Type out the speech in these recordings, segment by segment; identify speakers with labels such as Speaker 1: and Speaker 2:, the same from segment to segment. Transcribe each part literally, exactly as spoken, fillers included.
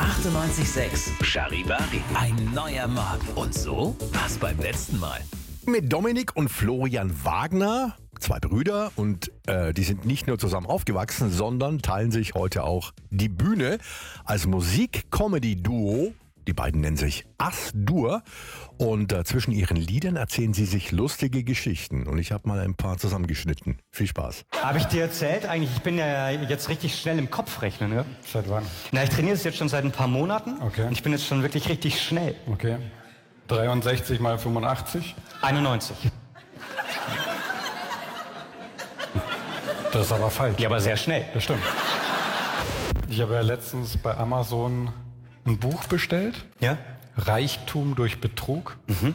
Speaker 1: achtundneunzig Komma sechs Charivari. Ein neuer Morgen. Und so war's beim letzten Mal.
Speaker 2: Mit Dominik und Florian Wagner, zwei Brüder, und äh, die sind nicht nur zusammen aufgewachsen, sondern teilen sich heute auch die Bühne als Musik-Comedy-Duo. Die beiden nennen sich As-Dur und äh, zwischen ihren Liedern erzählen sie sich lustige Geschichten. Und ich habe mal ein paar zusammengeschnitten. Viel Spaß.
Speaker 3: Habe ich dir erzählt eigentlich, ich bin ja jetzt richtig schnell im Kopf rechnen, ne?
Speaker 4: Seit wann?
Speaker 3: Na, ich trainiere es jetzt schon seit ein paar Monaten.
Speaker 4: Okay.
Speaker 3: Und ich bin jetzt schon wirklich richtig schnell.
Speaker 4: Okay. dreiundsechzig mal fünfundachtzig.
Speaker 3: einundneunzig.
Speaker 4: Das ist aber falsch.
Speaker 3: Ja, aber sehr schnell.
Speaker 4: Das stimmt. Ich habe ja letztens bei Amazon ein Buch bestellt.
Speaker 3: Ja?
Speaker 4: Reichtum durch Betrug. Mhm.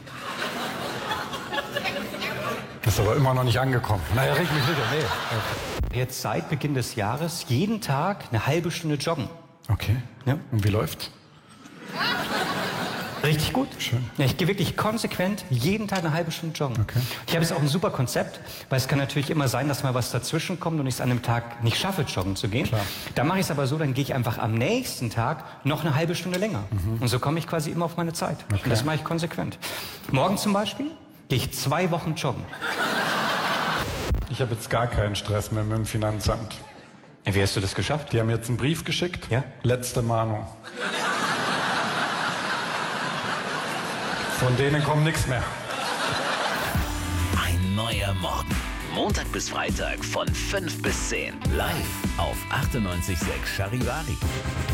Speaker 4: Ist aber immer noch nicht angekommen. Naja, reg mich nicht an. Nee.
Speaker 3: Jetzt seit Beginn des Jahres jeden Tag eine halbe Stunde joggen.
Speaker 4: Okay.
Speaker 3: Ja?
Speaker 4: Und wie läuft's?
Speaker 3: Richtig gut.
Speaker 4: Schön.
Speaker 3: Ja, ich gehe wirklich konsequent jeden Tag eine halbe Stunde joggen.
Speaker 4: Okay.
Speaker 3: Ich habe jetzt auch ein super Konzept, weil es kann natürlich immer sein, dass mal was dazwischen kommt und ich es an einem Tag nicht schaffe, joggen zu gehen.
Speaker 4: Klar.
Speaker 3: Dann mache ich es aber so, dann gehe ich einfach am nächsten Tag noch eine halbe Stunde länger. Mhm. Und so komme ich quasi immer auf meine Zeit.
Speaker 4: Okay.
Speaker 3: Und das mache ich konsequent. Morgen zum Beispiel gehe ich zwei Wochen joggen.
Speaker 4: Ich habe jetzt gar keinen Stress mehr mit dem Finanzamt.
Speaker 3: Ja, wie hast du das geschafft?
Speaker 4: Die haben jetzt einen Brief geschickt.
Speaker 3: Ja?
Speaker 4: Letzte Mahnung. Von denen kommt nichts mehr.
Speaker 1: Ein neuer Morgen. Montag bis Freitag von fünf bis zehn. Live auf achtundneunzig Komma sechs Charivari.